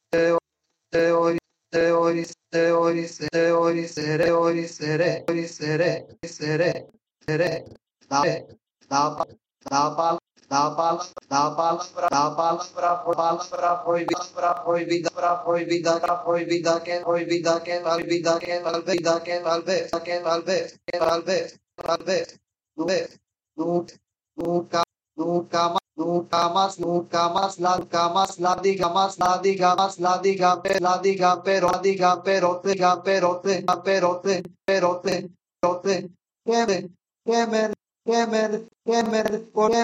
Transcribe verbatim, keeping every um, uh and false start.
te hoy, te hoy, te hoy, te hoy, seré, hoy, seré, hoy, seré, seré, seré, la, la, la, la palabra, la palabra, la palabra, palabra prohibida, prohibida, prohibida, prohibida, que prohibida, que prohibida, que prohibida, que tal vez, que tal vez, que tal vez, tal vez, nunca, nunca, nunca más. Nunca más, nunca más, la, nunca más, la diga más, la diga más, la diga, pe, la diga, pero, la diga, pero, te, diga, pero, te, pero, te, pero, te, pero, te, que me, que me, que me, que me,